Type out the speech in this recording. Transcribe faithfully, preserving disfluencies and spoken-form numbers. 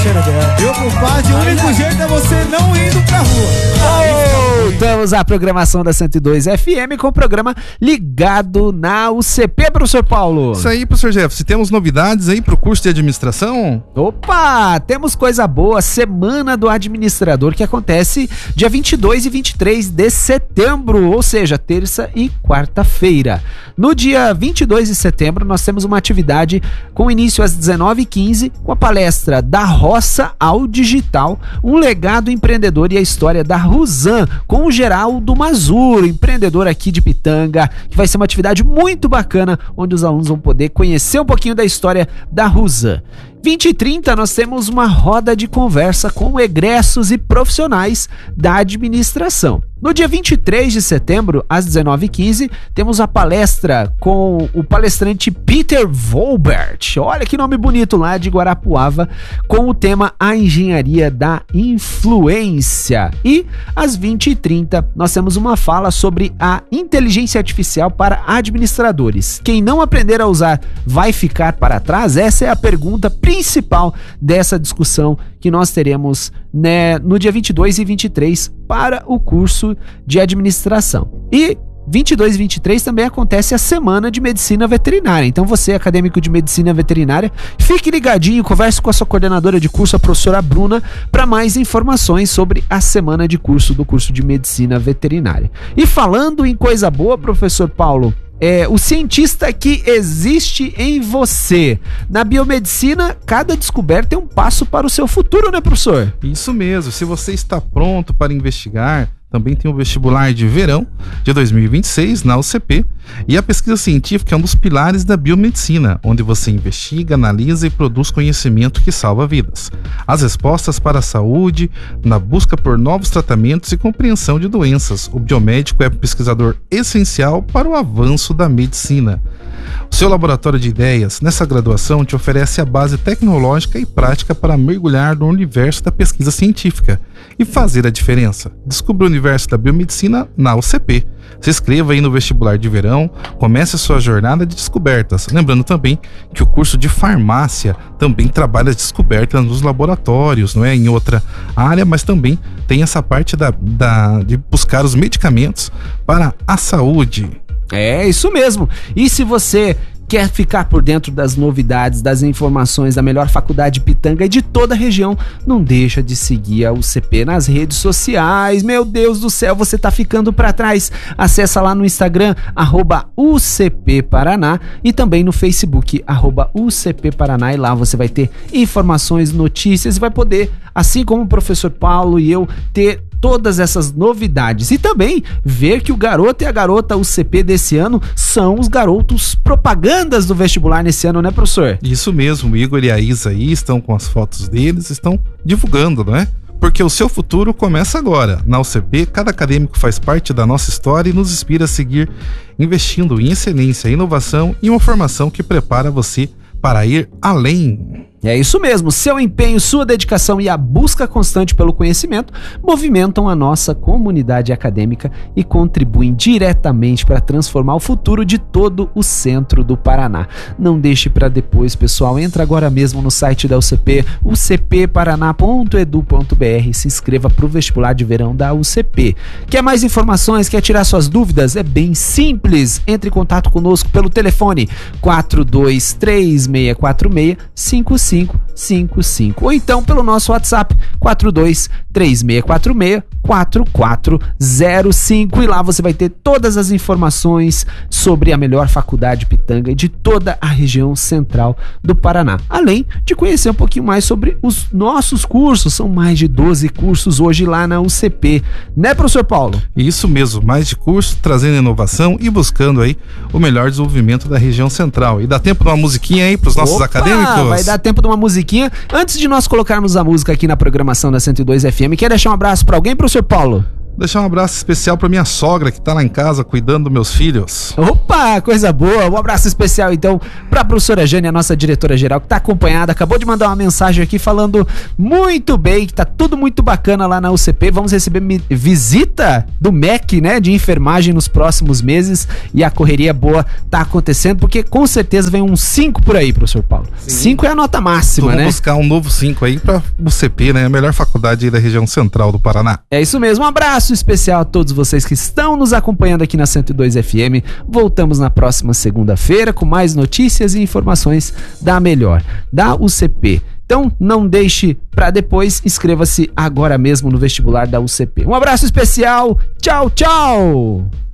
Meu compadre, o único jeito é você não indo pra rua. Voltamos à programação da cento e dois F M com o programa Ligado na U C P, professor Paulo. Isso aí, professor Jeff. Se temos novidades aí pro curso de administração? Opa, temos coisa boa. Semana do Administrador que acontece dia vinte e dois e vinte e três de setembro, ou seja, terça e quarta-feira. No dia vinte e dois de setembro, nós temos uma atividade com início às dezenove e quinze, com a palestra Da Roça ao Digital, um legado empreendedor e a história da Rusan, com o Geraldo Mazur, empreendedor aqui de Pitanga, que vai ser uma atividade muito bacana, onde os alunos vão poder conhecer um pouquinho da história da Rusan. vinte e trinta nós temos uma roda de conversa com egressos e profissionais da administração. No dia vinte e três de setembro, às dezenove e quinze, temos a palestra com o palestrante Peter Volbert, olha que nome bonito, lá de Guarapuava, com o tema A Engenharia da Influência. E às vinte e trinta nós temos uma fala sobre a inteligência artificial para administradores. Quem não aprender a usar vai ficar para trás? Essa é a pergunta principal dessa discussão que nós teremos, né, no dia vinte e dois e vinte e três para o curso de administração. E vinte e dois e vinte e três também acontece a Semana de Medicina Veterinária. Então você, acadêmico de Medicina Veterinária, fique ligadinho, converse com a sua coordenadora de curso, a professora Bruna, para mais informações sobre a semana de curso do curso de Medicina Veterinária. E falando em coisa boa, professor Paulo, É, o cientista que existe em você. Na biomedicina, cada descoberta é um passo para o seu futuro, né, professor? Isso mesmo. Se você está pronto para investigar, também tem o vestibular de verão de dois mil e vinte e seis na U C P, e a pesquisa científica é um dos pilares da biomedicina, onde você investiga, analisa e produz conhecimento que salva vidas. As respostas para a saúde, na busca por novos tratamentos e compreensão de doenças. O biomédico é um pesquisador essencial para o avanço da medicina. O seu laboratório de ideias, nessa graduação, te oferece a base tecnológica e prática para mergulhar no universo da pesquisa científica e fazer a diferença. Descubra o universo da biomedicina na U C P. Se inscreva aí no vestibular de verão, comece a sua jornada de descobertas. Lembrando também que o curso de farmácia também trabalha as descobertas nos laboratórios, não é em outra área, mas também tem essa parte da, da, de buscar os medicamentos para a saúde. É, isso mesmo. E se você quer ficar por dentro das novidades, das informações da melhor faculdade de Pitanga e de toda a região, não deixa de seguir a U C P nas redes sociais. Meu Deus do céu, você tá ficando para trás. Acessa lá no Instagram, arroba U C P Paraná, e também no Facebook, arroba U C P Paraná, e lá você vai ter informações, notícias, e vai poder, assim como o professor Paulo e eu, ter todas essas novidades, e também ver que o garoto e a garota U C P desse ano são os garotos propagandas do vestibular nesse ano, né, professor? Isso mesmo, o Igor e a Isa aí estão com as fotos deles, estão divulgando, não é? Porque o seu futuro começa agora. Na U C P, cada acadêmico faz parte da nossa história e nos inspira a seguir investindo em excelência, inovação e uma formação que prepara você para ir além. É isso mesmo, seu empenho, sua dedicação e a busca constante pelo conhecimento movimentam a nossa comunidade acadêmica e contribuem diretamente para transformar o futuro de todo o centro do Paraná. Não deixe para depois, pessoal, entra agora mesmo no site da U C P, u c p paraná ponto e d u ponto b r, e se inscreva para o vestibular de verão da U C P. Quer mais informações, quer tirar suas dúvidas? É bem simples, entre em contato conosco pelo telefone quatro dois três seis quatro seis cinco cinco cinco cinco, ou então pelo nosso WhatsApp quatro dois três seis quatro seis quatro quatro zero cinco, e lá você vai ter todas as informações sobre a melhor faculdade Pitanga e de toda a região central do Paraná, além de conhecer um pouquinho mais sobre os nossos cursos. São mais de doze cursos hoje lá na U C P, né, professor Paulo? Isso mesmo, mais de cursos, trazendo inovação e buscando aí o melhor desenvolvimento da região central. E dá tempo de uma musiquinha aí para os nossos Opa, acadêmicos? Vai dar tempo de uma musiquinha. Antes de nós colocarmos a música aqui na programação da cento e dois F M, quer deixar um abraço para alguém, professor Paulo? deixar um abraço especial pra minha sogra que tá lá em casa cuidando dos meus filhos. Opa, coisa boa. Um abraço especial então pra professora Jane, a nossa diretora-geral, que tá acompanhada, acabou de mandar uma mensagem aqui falando muito bem, que tá tudo muito bacana lá na U C P. Vamos receber visita do M E C, né, de enfermagem nos próximos meses, e a correria boa tá acontecendo, porque com certeza vem um cinco por aí, professor Paulo. cinco é a nota máxima, Vamos né? buscar um novo cinco aí pra U C P, né? A melhor faculdade aí da região central do Paraná. É isso mesmo, um abraço especial a todos vocês que estão nos acompanhando aqui na cento e dois F M. Voltamos na próxima segunda-feira com mais notícias e informações da melhor, da U C P. Então não deixe para depois, inscreva-se agora mesmo no vestibular da U C P. Um abraço especial, tchau, tchau!